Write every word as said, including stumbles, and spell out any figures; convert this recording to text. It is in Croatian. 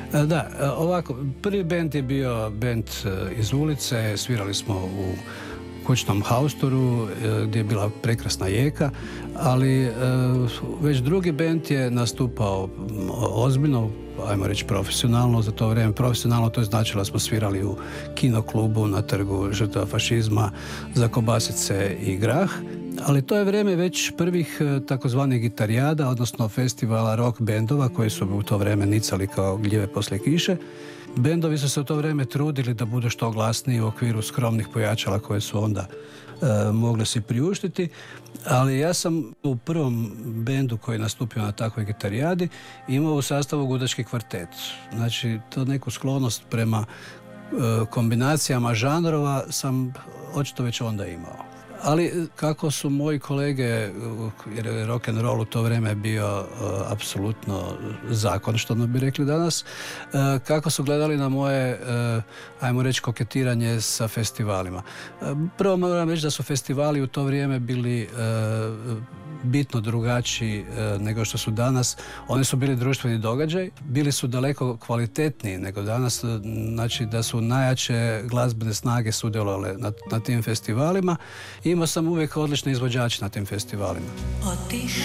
Da, ovako, prvi bend je bio bend iz ulice, svirali smo u kućnom haustoru gdje je bila prekrasna jeka, ali već drugi bend je nastupao ozbiljno, ajmo reći profesionalno za to vrijeme. Profesionalno to je značilo da smo svirali u kinoklubu na Trgu žrtava fašizma za kobasice i grah, ali to je vrijeme već prvih takozvanih gitarijada, odnosno festivala rock bendova koji su u to vrijeme nicali kao gljive poslije kiše. Bendovi su se u to vrijeme trudili da budu što glasniji u okviru skromnih pojačala koje su onda e, mogli si priuštiti, ali ja sam u prvom bendu koji je nastupio na takvoj gitarijadi imao u sastavu gudački kvartet. Znači, to neku sklonost prema e, kombinacijama žanrova sam očito već onda imao. Ali kako su moji kolege, jer je rock and roll u to vrijeme bio uh, apsolutno zakon, što bi rekli danas, uh, kako su gledali na moje, uh, ajmo reći, koketiranje sa festivalima. Uh, prvo moram reći da su festivali u to vrijeme bili uh, bitno drugačiji uh, nego što su danas. Oni su bili društveni događaj, bili su daleko kvalitetniji nego danas, znači da su najjače glazbene snage sudjelovale na, na tim festivalima. Imao sam uvijek odlične izvođače na tim festivalima.